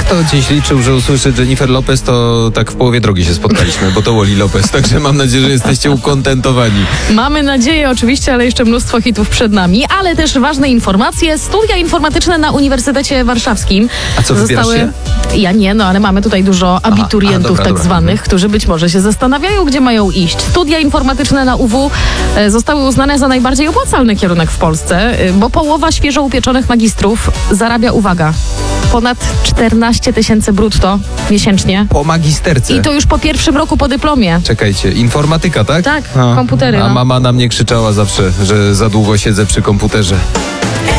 Kto dziś liczył, że usłyszy Jennifer Lopez, to tak w połowie drogi się spotkaliśmy, bo to Wally Lopez, także mam nadzieję, że jesteście ukontentowani. Mamy nadzieję oczywiście, ale jeszcze mnóstwo hitów przed nami, ale też ważne informacje. Studia informatyczne na Uniwersytecie Warszawskim. A co, wybierasz się? Ja nie, ale mamy tutaj dużo abiturientów dobra. zwanych, którzy być może się zastanawiają, gdzie mają iść. Studia informatyczne na UW zostały uznane za najbardziej opłacalny kierunek w Polsce, bo połowa świeżo upieczonych magistrów zarabia, uwaga, ponad 14 000 brutto miesięcznie. Po magisterce. I to już po pierwszym roku po dyplomie. Czekajcie, informatyka, tak? Tak, komputery. A mama na mnie krzyczała zawsze, że za długo siedzę przy komputerze.